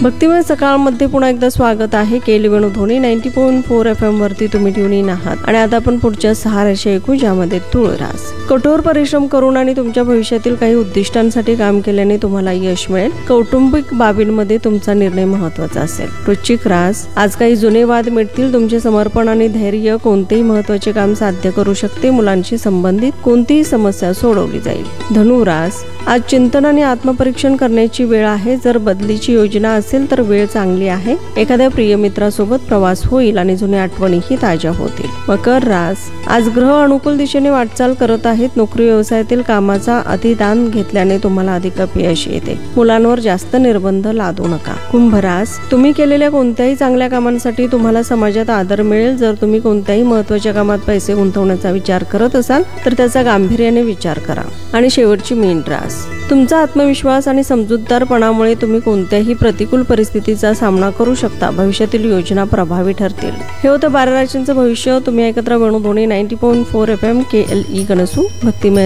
भक्तिमय सकाळमध्ये पुन्हा एकदा स्वागत आहे. केली वेणू धोनी 90.4 FM वरती तुम्ही ट्यून इन आहात आणि आता आपण पुढच्या 6 राशी ऐकू, ज्यामध्ये तुळ रास. कठोर परिश्रम करून आणि तुमच्या भविष्यातील काही उद्दिष्टांसाठी काम केल्याने तुम्हाला यश मिळेल. कौटुंबिक बाबींमध्ये तुमचा निर्णय महत्त्वाचा असेल. वृश्चिक रास. आज काही जुने वाद मिटतील. तुमचे समर्पण आणि धैर्य कोणतेही महत्त्वाचे काम साध्य करू शकते. मुलांशी संबंधित कोणतीही समस्या सोडवली जाईल. धनु रास. आज चिंतन आणि आत्मपरीक्षण करण्याची वेळ आहे. जर बदलीची योजना असेल तर वेळ चांगली आहे. एखाद्या प्रिय मित्रासोबत प्रवास होईल आणि जुन्या आठवणीही ताज्या होतील. मकर रास. आज ग्रह अनुकूल दिशेने वाटचाल करत आहेत. नोकरी व्यवसायातील कामाचा अधिदान घेतल्याने तुम्हाला अधिक अपयश येते. मुलांवर जास्त निर्बंध लादू नका. कुंभ रास. तुम्ही केलेल्या कोणत्याही चांगल्या कामांसाठी तुम्हाला समाजात आदर मिळेल. जर तुम्ही कोणत्याही महत्त्वाच्या कामात पैसे गुंतवण्याचा विचार करत असाल तर त्याचा गांभीर्याने विचार करा. आणि शेवटची मीन रास. तुमचा आत्मविश्वास आणि समजूतदारपणामुळे तुम्ही कोणत्याही प्रतिकूल परिस्थितीचा सामना करू शकता. भविष्यातील योजना प्रभावी ठरतील. हे होतं 12 राशींचं भविष्य. तुम्ही ऐकत राहा वेणू धोनी 90.4 FM KLE गणसू भक्तिमय